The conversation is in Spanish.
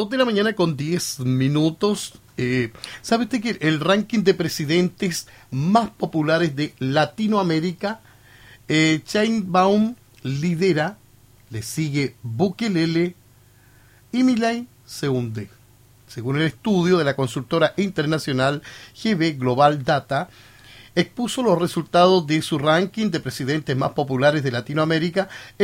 2 de la mañana con 10 minutos. ¿Sabe usted que el ranking de presidentes más populares de Latinoamérica, Sheinbaum lidera, le sigue Bukele y Milei se hunde? Según el estudio de la consultora internacional GB Global Data, expuso los resultados de su ranking de presidentes más populares de Latinoamérica